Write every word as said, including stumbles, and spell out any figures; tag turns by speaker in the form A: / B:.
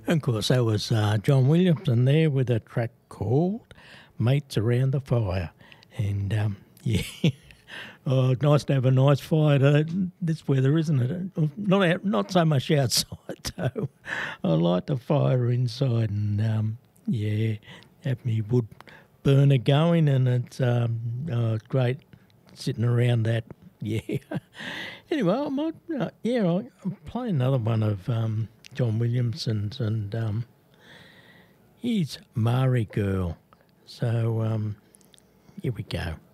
A: And of course, that was uh, John Williamson there with a track called Mates Around the Fire. And um, yeah, oh, nice to have a nice fire uh, this weather, isn't it? Not out, not so much outside, though. I like the fire inside and, um, yeah, have me wood burner going, and it's um, oh, great sitting around that. Yeah. Anyway, I might, uh, yeah, I'll play another one of um, John Williamson's, and um, here's Mari Girl. So um, here we go.